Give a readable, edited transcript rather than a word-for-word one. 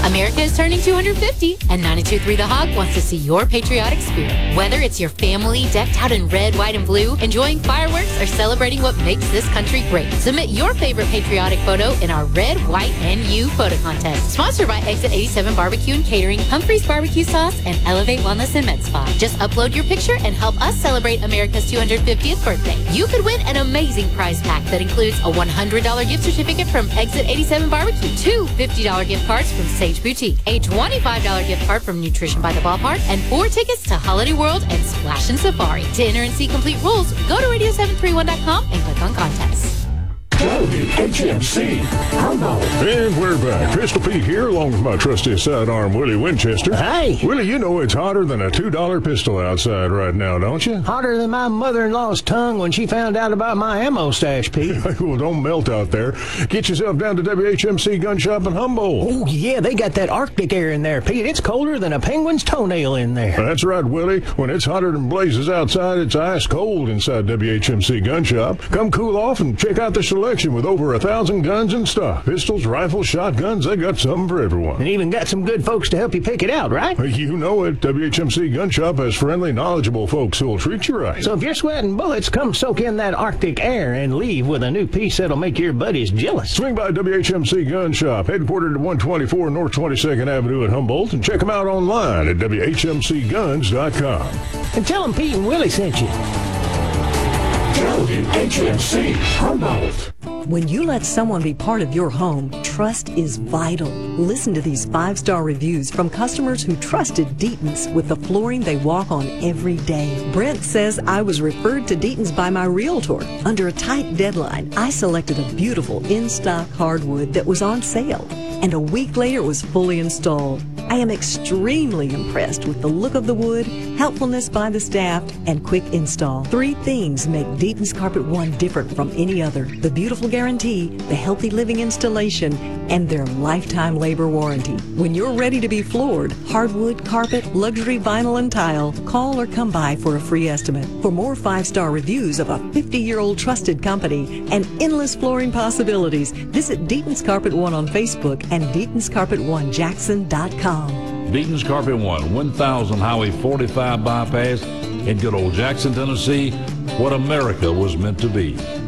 America is turning 250, and 92.3 The Hog wants to see your patriotic spirit. Whether it's your family decked out in red, white, and blue, enjoying fireworks, or celebrating what makes this country great, submit your favorite patriotic photo in our Red, White, and You photo contest. Sponsored by Exit 87 Barbecue and Catering, Humphreys Barbecue Sauce, and Elevate Wellness and Med Spa. Just upload your picture and help us celebrate America's 250th birthday. You could win an amazing prize pack that includes a $100 gift certificate from Exit 87 Barbecue, 2 $50 gift cards from Sage Boutique, a $25 gift card from Nutrition by the Ballpark, and 4 tickets to Holiday World and Splash and Safari. To enter and see complete rules, go to radio731.com and click on contests. WHMC Humboldt. And we're back. Pistol Pete here, along with my trusty sidearm, Willie Winchester. Hey. Willie, you know it's hotter than a $2 pistol outside right now, don't you? Hotter than my mother-in-law's tongue when she found out about my ammo stash, Pete. Well, don't melt out there. Get yourself down to WHMC Gun Shop in Humboldt. Oh, yeah, they got that Arctic air in there, Pete. It's colder than a penguin's toenail in there. That's right, Willie. When it's hotter than blazes outside, it's ice cold inside WHMC Gun Shop. Come cool off and check out the selection with over 1,000 guns in stock. Pistols, rifles, shotguns, they got something for everyone. And even got some good folks to help you pick it out, right? You know it. WHMC Gun Shop has friendly, knowledgeable folks who'll treat you right. So if you're sweating bullets, come soak in that Arctic air and leave with a new piece that'll make your buddies jealous. Swing by WHMC Gun Shop, headquartered at 124 North 22nd Avenue in Humboldt, and check them out online at WHMCguns.com. And tell them Pete and Willie sent you. WHMC Humboldt. When you let someone be part of your home, trust is vital. Listen to these 5-star reviews from customers who trusted Deaton's with the flooring they walk on every day. Brent says, I was referred to Deaton's by my realtor. Under a tight deadline, I selected a beautiful in-stock hardwood that was on sale, and a week later it was fully installed. I am extremely impressed with the look of the wood, helpfulness by the staff, and quick install. 3 things make Deaton's Carpet One different from any other: the beautiful guarantee, the healthy living installation, and their lifetime labor warranty. When you're ready to be floored, hardwood, carpet, luxury vinyl, and tile, call or come by for a free estimate. For more 5-star reviews of a 50-year-old trusted company and endless flooring possibilities, visit Deaton's Carpet One on Facebook and DeatonsCarpet1Jackson.com. Deaton's Carpet One, 1000 Highway 45 bypass in good old Jackson, Tennessee, what America was meant to be.